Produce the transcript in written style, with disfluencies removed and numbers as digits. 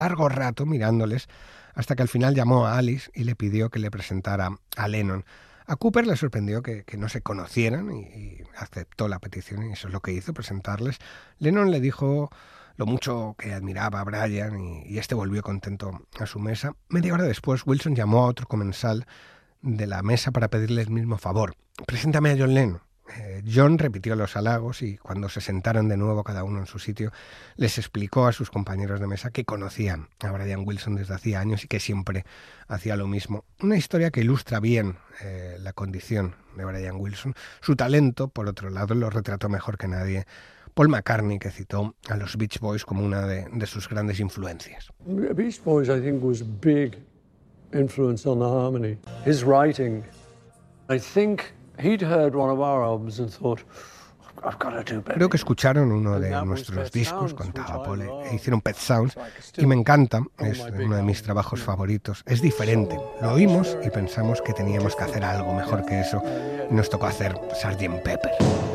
largo rato mirándoles, hasta que al final llamó a Alice y le pidió que le presentara a Lennon. A Cooper le sorprendió que no se conocieran y aceptó la petición, y eso es lo que hizo, presentarles. Lennon le dijo lo mucho que admiraba a Brian y este volvió contento a su mesa. Media hora después, Wilson llamó a otro comensal de la mesa para pedirle el mismo favor. «Preséntame a John Lennon». John repitió los halagos y cuando se sentaron de nuevo cada uno en su sitio, les explicó a sus compañeros de mesa que conocían a Brian Wilson desde hacía años y que siempre hacía lo mismo. Una historia que ilustra bien la condición de Brian Wilson. Su talento, por otro lado, lo retrató mejor que nadie Paul McCartney, que citó a los Beach Boys como una de sus grandes influencias. Beach Boys, I think, was big influence on the harmony. His writing, I think he'd heard one of our albums and thought, I've got to do better. Creo que escucharon uno de nuestros discos, contaba Paul, e hicieron Pet Sounds, y me encanta, es uno de mis trabajos favoritos. Es diferente, lo oímos y pensamos que teníamos que hacer algo mejor que eso, y nos tocó hacer Sgt. Pepper.